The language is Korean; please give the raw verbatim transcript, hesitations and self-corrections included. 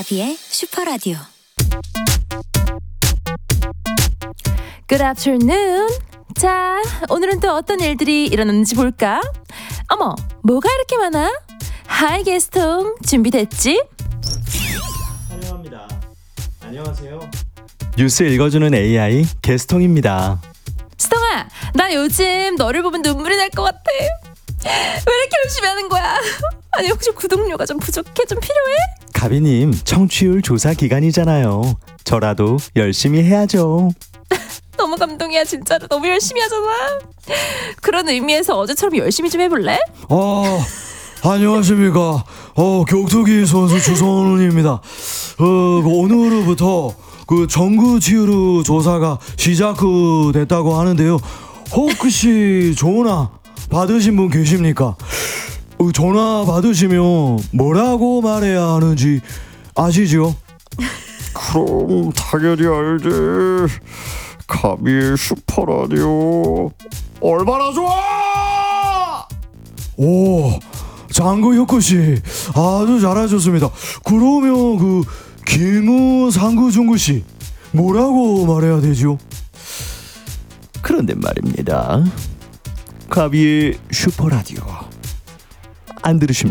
가비의 슈퍼라디오. Good afternoon. 자, 오늘은 또 어떤 일들이 일어났는지 볼까? 어머, 뭐가 이렇게 많아? 하이 게스통, 준비됐지? 환영합니다. 안녕하세요. 뉴스 읽어주는 에이아이 게스통입니다. 스통아, 나 요즘 너를 보면 눈물이 날 것 같아. 왜 이렇게 열심히 하는 거야? 아니, 혹시 구독료가 좀 부족해? 좀 필요해? 가비님, 청취율 조사 기간이잖아요. 저라도 열심히 해야죠. 너무 감동이야, 진짜로. 너무 열심히 하잖아. 그런 의미에서 어제처럼 열심히 좀 해볼래? 아, 안녕하십니까. 어, 격투기 선수 주선우입니다. 어, 그 오늘부터 그 정규치유 조사가 시작됐다고 하는데요. 혹시 전화 받으신 분 계십니까? 어, 전화 받으시면 뭐라고 말해야 하는지 아시죠? 그럼 당연히 알지. 가비의 슈퍼라디오 얼마나 좋아! 오, 장구 효코씨 아주 잘하셨습니다. 그러면 그 김우상구중구씨 뭐라고 말해야 되죠? 그런데 말입니다. 가비의 슈퍼라디오 안 들으십니까?